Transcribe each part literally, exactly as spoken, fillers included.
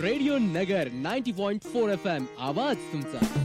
Radio नगर ninety point four F M आवाज तुमचा.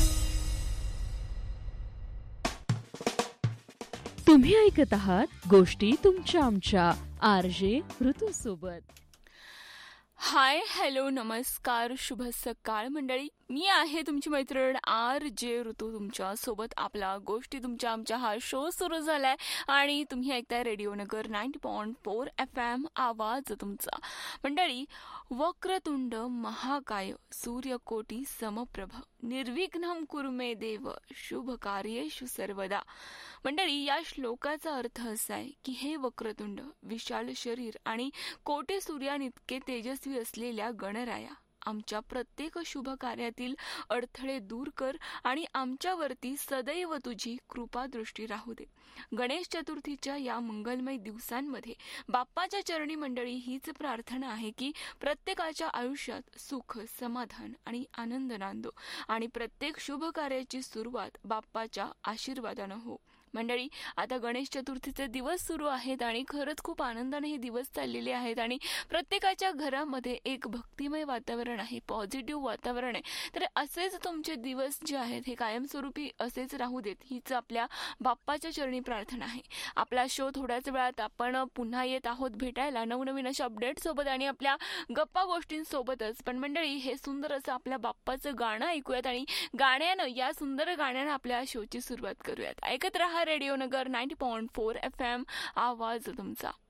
तुम्ही ऐकत आहात गोष्टी तुमच्या आमच्या आर जे ऋतू सोबत. हाय, हॅलो, नमस्कार, शुभ सकाळ मंडळी. मी आहे तुमची मैत्रीण आर जे ऋतू तुमच्या सोबत. आपला गोष्टी तुमच्या आमच्या हा शो सुरू झालाय आणि तुम्ही ऐकताय रेडिओ नगर ninety point four F M आवाज तुमचा. मंडळी, वक्रतुंड महाकाय सूर्यकोटी समप्रभ निर्विघ्नं कुरु मे देव शुभ कार्येषु सर्वदा. मंडळी, या श्लोकाचा अर्थ असा आहे की हे वक्रतुंड, विशाल शरीर आणि कोटी सूर्यानितके तेजस्वी असलेल्या गणराया, आमच्या प्रत्येक शुभ कार्यातील अडथळे दूर कर आणि आमच्यावरती सदैव तुझी कृपा दृष्टी राहू दे. गणेश चतुर्थीच्या या मंगलमय दिवसांमध्ये बाप्पाच्या चरणी मंडळी हीच प्रार्थना आहे की प्रत्येकाच्या आयुष्यात सुख, समाधान आणि आनंद नांदो आणि प्रत्येक शुभ कार्याची सुरुवात बाप्पाच्या आशीर्वादानं हो. मंडळी, आता गणेश चतुर्थीचे दिवस सुरू आहेत आणि खरंच खूप आनंदाने हे दिवस चाललेले आहेत आणि प्रत्येकाच्या घरामध्ये एक भक्तिमय वातावरण आहे, पॉझिटिव्ह वातावरण आहे. तर असेच तुमचे दिवस जे आहेत हे कायमस्वरूपी असेच राहू देत, हीच आपल्या बाप्पाच्या चरणी प्रार्थना आहे. आपला शो थोड्याच वेळात आपण पुन्हा येत आहोत भेटायला नवनवीन अशा अपडेट सोबत आणि आपल्या गप्पा गोष्टींसोबतच. पण मंडळी, हे सुंदर असं आपल्या बाप्पाचं गाणं ऐकूयात आणि गाण्यानं, या सुंदर गाण्यानं आपल्या शोची सुरुवात करूयात. ऐकत रहा रेडिओ नगर ninety point four F M आवाज तुमचा.